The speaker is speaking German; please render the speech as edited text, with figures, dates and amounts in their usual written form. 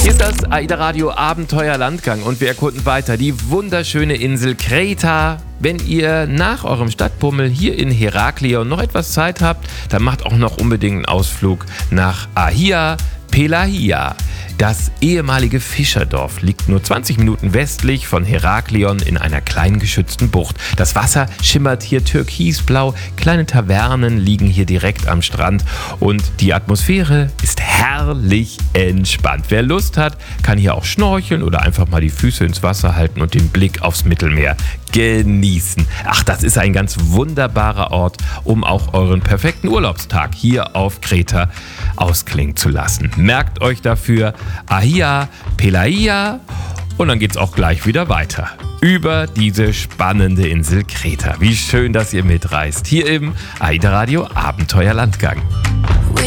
Hier ist das AIDA Radio Abenteuer Landgang und wir erkunden weiter die wunderschöne Insel Kreta. Wenn ihr nach eurem Stadtbummel hier in Heraklion noch etwas Zeit habt, dann macht auch noch unbedingt einen Ausflug nach Ahia Pelagia. Das ehemalige Fischerdorf liegt nur 20 Minuten westlich von Heraklion in einer kleinen geschützten Bucht. Das Wasser schimmert hier türkisblau, kleine Tavernen liegen hier direkt am Strand und die Atmosphäre ist herrlich entspannt. Wer Lust hat, kann hier auch schnorcheln oder einfach mal die Füße ins Wasser halten und den Blick aufs Mittelmeer genießen. Ach, das ist ein ganz wunderbarer Ort, um auch euren perfekten Urlaubstag hier auf Kreta ausklingen zu lassen. Merkt euch dafür Ahia Pelagia und dann geht's auch gleich wieder weiter über diese spannende Insel Kreta. Wie schön, dass ihr mitreist hier im AIDA Radio Abenteuer Landgang.